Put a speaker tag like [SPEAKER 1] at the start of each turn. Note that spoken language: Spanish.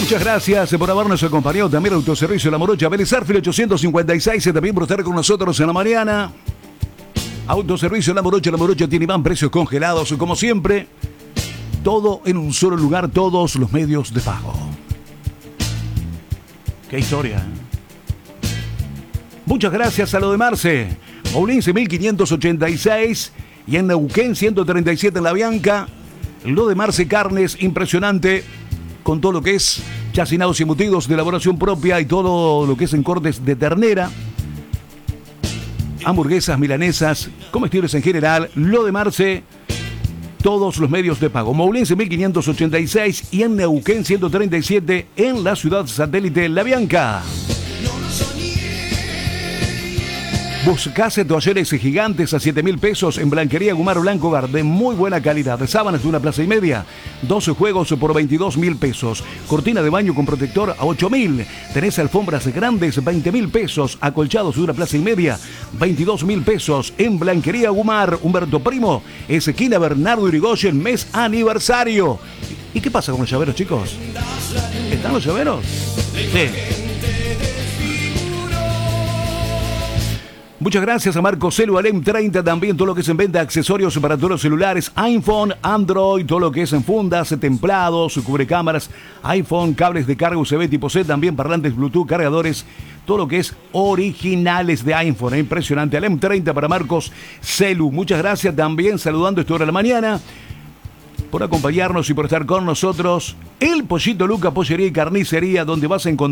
[SPEAKER 1] Muchas gracias por habernos acompañado. También Autoservicio La Morocha, Vélez Arfield 856. También por estar con nosotros en la mañana. Autoservicio La Morocha tiene Iván, precios congelados. Como siempre, todo en un solo lugar, todos los medios de pago. Qué historia, ¿eh? Muchas gracias a lo de Marce. Moulense 1586 y en Neuquén 137 en La Bianca. Lo de Marce Carnes, impresionante, con todo lo que es chacinados y embutidos de elaboración propia y todo lo que es en cortes de ternera, hamburguesas, milanesas, comestibles en general. Lo de Marce, todos los medios de pago. Moulense 1586 y en Neuquén 137 en la ciudad satélite La Bianca. Buscase toalleres gigantes a 7.000 pesos en Blanquería Gumar Blanco Hogar, de muy buena calidad. De sábanas de 1,5 plaza. 12 juegos por 22.000 pesos. Cortina de baño con protector a 8.000. Tenés alfombras grandes, 20.000 pesos. Acolchados de 1,5 plaza. 22.000 pesos en Blanquería Gumar. Humberto Primo, esquina Bernardo Irigoyen, mes aniversario. ¿Y qué pasa con los llaveros, chicos? ¿Están los llaveros? Sí. Muchas gracias a Marco Celu, Alem 30, también todo lo que es en venta, accesorios para todos los celulares, iPhone, Android, todo lo que es en fundas, templados, cubrecámaras, iPhone, cables de carga USB tipo C, también parlantes Bluetooth, cargadores, todo lo que es originales de iPhone, impresionante. Alem 30 para Marcos Celu, muchas gracias también, saludando esta hora de la mañana, por acompañarnos y por estar con nosotros. El Pollito Luca, pollería y carnicería, donde vas a encontrar